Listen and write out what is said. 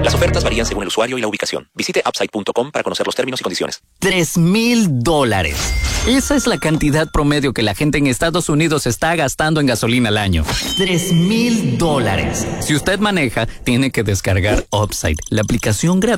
Las ofertas varían según el usuario y la ubicación. Visite upside.com para conocer los términos y condiciones. $3,000. Esa es la cantidad promedio que la gente en Estados Unidos está gastando en gasolina al año. $3,000. Si usted maneja, tiene que descargar Upside, la aplicación gratuita